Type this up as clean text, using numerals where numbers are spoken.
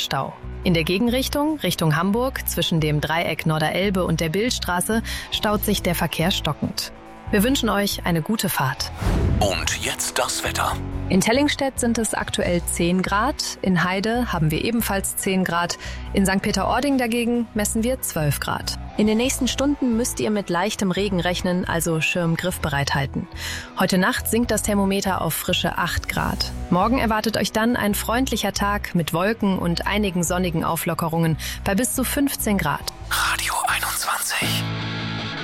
Stau. In der Gegenrichtung, Richtung Hamburg, zwischen dem Dreieck Norderelbe und der Billstraße, staut sich der Verkehr stockend. Wir wünschen euch eine gute Fahrt. Und jetzt das Wetter. In Tellingstedt sind es aktuell 10 Grad, in Heide haben wir ebenfalls 10 Grad, in St. Peter-Ording dagegen messen wir 12 Grad. In den nächsten Stunden müsst ihr mit leichtem Regen rechnen, also Schirm griffbereit halten. Heute Nacht sinkt das Thermometer auf frische 8 Grad. Morgen erwartet euch dann ein freundlicher Tag mit Wolken und einigen sonnigen Auflockerungen bei bis zu 15 Grad. Radio 21.